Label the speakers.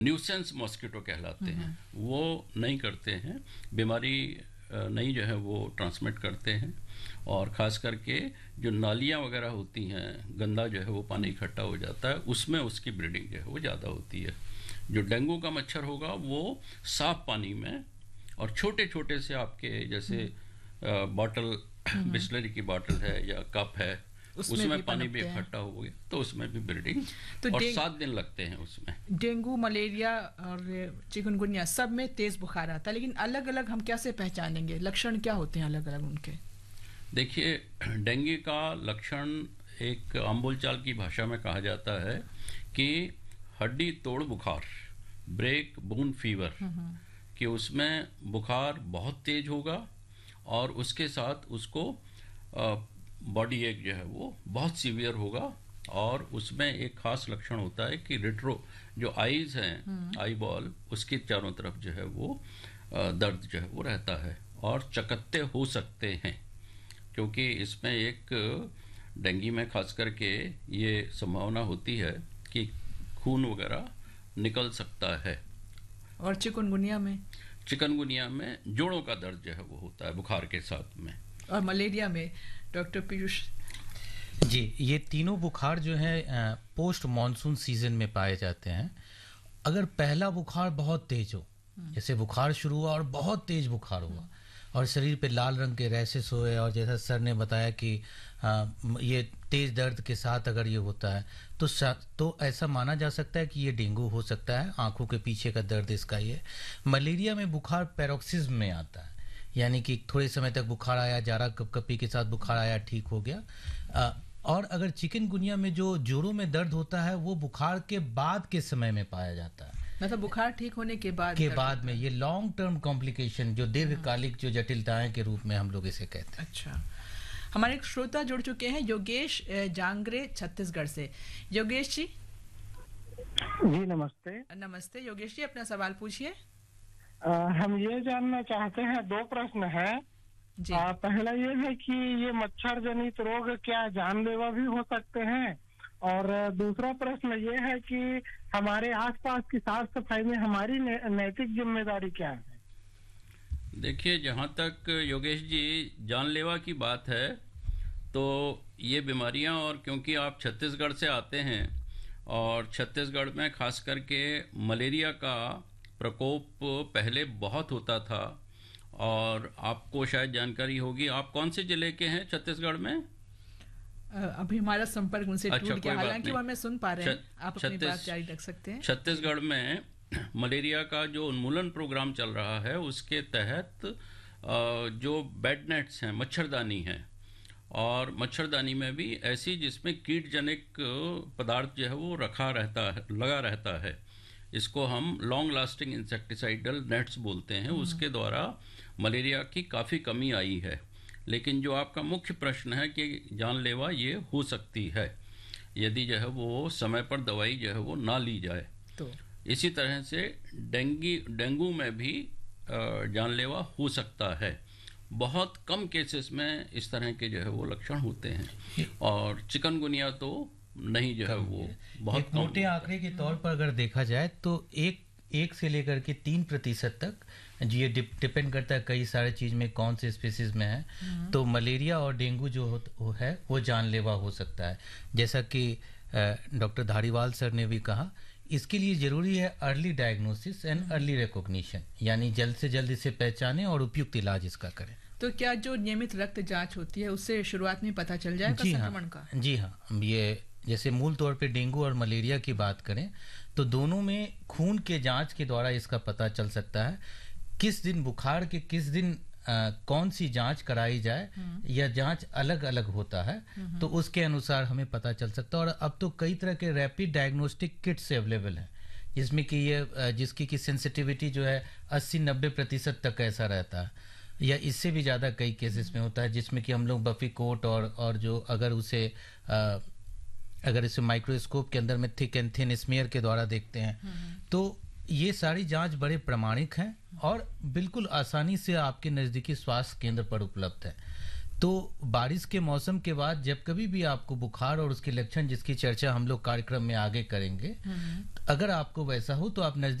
Speaker 1: Nuisance mosquito कहलाते हैं, वो नहीं करते हैं, बीमारी नहीं जो है वो ट्रांसमिट करते हैं। और ख़ास करके जो नालियाँ वगैरह होती हैं, गंदा जो है वो पानी इकट्ठा हो जाता है, उसमें उसकी ब्रीडिंग जो है वो ज़्यादा होती है। जो डेंगू का मच्छर होगा वो साफ पानी में और छोटे छोटे से आपके जैसे बॉटल बिस्लरी की बॉटल है या कप है, उसमें पानी भी इकट्ठा हो गया तो उसमें भी ब्रीडिंग तो और 7 दिन लगते हैं उसमें।
Speaker 2: डेंगू, मलेरिया और चिकनगुनिया सब में तेज बुखार आता है, लेकिन अलग अलग हम कैसे पहचानेंगे, लक्षण क्या होते हैं अलग अलग उनके?
Speaker 1: देखिए, डेंगू का लक्षण एक आम बोलचाल की भाषा में कहा जाता है कि हड्डी तोड़ बुखार, ब्रेक बोन फीवर, कि उसमें बुखार बहुत तेज होगा और उसके साथ उसको बॉडी एक जो है वो बहुत सीवियर होगा। और उसमें एक खास लक्षण होता है कि रेट्रो जो आईज हैं, आई बॉल, उसके चारों तरफ जो है वो दर्द जो है वो रहता है और चकत्ते हो सकते हैं, क्योंकि इसमें एक डेंगू में खास करके ये संभावना होती है कि खून वगैरह निकल सकता है।
Speaker 2: और चिकनगुनिया में
Speaker 1: जोड़ों का दर्द जो है वो होता है बुखार के साथ में।
Speaker 2: और मलेरिया में डॉक्टर पीयूष
Speaker 3: जी, ये तीनों बुखार जो है पोस्ट मॉनसून सीजन में पाए जाते हैं। अगर पहला बुखार बहुत तेज हो, जैसे बुखार शुरू हुआ और बहुत तेज बुखार हुआ और शरीर पे लाल रंग के रैशेस हुए और जैसा सर ने बताया कि ये तेज दर्द के साथ अगर ये होता है तो ऐसा माना जा सकता है कि ये डेंगू हो सकता है। आंखों के पीछे का दर्द इसका ये। मलेरिया में बुखार पैरोक्सिज्म में आता है, यानी कि थोड़े समय तक बुखार आया, जारा कपकपी के साथ बुखार आया, ठीक हो गया। और अगर चिकनगुनिया में जो जोड़ों में दर्द होता है वो बुखार के बाद के समय में पाया जाता है,
Speaker 2: मतलब बुखार ठीक होने के बाद
Speaker 3: में। ये लॉन्ग टर्म कॉम्प्लिकेशन, जो दीर्घकालिक जो जटिलताएं के रूप में हम लोग इसे कहते हैं।
Speaker 2: अच्छा, हमारे एक श्रोता जुड़ चुके हैं, योगेश जांगरे छत्तीसगढ़ से। योगेश जी।
Speaker 4: जी नमस्ते।
Speaker 2: नमस्ते योगेश जी, अपना सवाल पूछिए।
Speaker 4: हम ये जानना चाहते हैं, 2 प्रश्न है जी। पहला ये है कि ये मच्छर जनित रोग क्या जानलेवा भी हो सकते हैं, और दूसरा प्रश्न ये है कि हमारे आसपास की साफ सफाई में हमारी नैतिक जिम्मेदारी क्या है?
Speaker 1: देखिए, जहाँ तक योगेश जी जानलेवा की बात है तो ये बीमारियाँ, और क्योंकि आप छत्तीसगढ़ से आते हैं और छत्तीसगढ़ में खास करके मलेरिया का प्रकोप पहले बहुत होता था, और आपको शायद जानकारी होगी। आप कौन से जिले के हैं छत्तीसगढ़ में?
Speaker 2: अभी हमारा संपर्क उनसे टूट गया, हालांकि वो हमें सुन पा रहे हैं। आप अपनी बात जारी रख सकते हैं।
Speaker 1: छत्तीसगढ़ में मलेरिया का जो उन्मूलन प्रोग्राम चल रहा है उसके तहत जो बेड नेट्स हैं, मच्छरदानी हैं, और मच्छरदानी में भी ऐसी जिसमें कीटजनिक पदार्थ जो है वो लगा रहता है, इसको हम लॉन्ग लास्टिंग इंसेक्टिसाइडल नेट्स बोलते हैं, उसके द्वारा मलेरिया की काफ़ी कमी आई है। लेकिन जो आपका मुख्य प्रश्न है कि जानलेवा ये हो सकती है यदि जो है वो समय पर दवाई जो है वो ना ली जाए, तो इसी तरह से डेंगू में भी जानलेवा हो सकता है। बहुत कम केसेस में इस तरह के जो है वो लक्षण होते हैं, और चिकनगुनिया तो नहीं जो है वो बहुत
Speaker 3: कम। मोटे आंकड़े के तौर पर अगर देखा जाए तो एक से लेकर के 3% तक, ये डिपेंड करता है कई सारे चीज में, कौन से स्पीसीज में है, तो मलेरिया और डेंगू जो है वो जानलेवा हो सकता है। जैसा कि डॉक्टर धारीवाल सर ने भी कहा, इसके लिए जरूरी है early diagnosis and early recognition, यानी जल्द से जल्द इसे पहचानें और उपयुक्त इलाज इसका करें।
Speaker 2: तो क्या जो नियमित रक्त जांच होती है उससे शुरुआत में पता चल जाएगा संक्रमण का?
Speaker 3: जी हाँ, ये जैसे मूल तौर पे डेंगू और मलेरिया की बात करें तो दोनों में खून के जांच के द्वारा इसका पता चल सकता है। किस दिन बुखार के किस दिन कौन सी जांच कराई जाए, या जांच अलग अलग होता है, तो उसके अनुसार हमें पता चल सकता है। और अब तो कई तरह के रैपिड डायग्नोस्टिक किट्स अवेलेबल हैं, जिसमें कि ये जिसकी की सेंसिटिविटी जो है 80-90% तक ऐसा रहता है, या इससे भी ज़्यादा कई केसेस में होता है, जिसमें कि हम लोग बफी कोट और जो अगर इसे माइक्रोस्कोप के अंदर में थिक एंड थिन स्मीयर के द्वारा देखते हैं, तो ये सारी जांच बड़े प्रामाणिक हैं और बिल्कुल आसानी से आपके नज़दीकी स्वास्थ्य केंद्र पर उपलब्ध है। तो बारिश के मौसम के बाद जब कभी भी आपको बुखार और उसके लक्षण जिसकी चर्चा हम लोग कार्यक्रम में आगे करेंगे, अगर आपको वैसा हो तो आप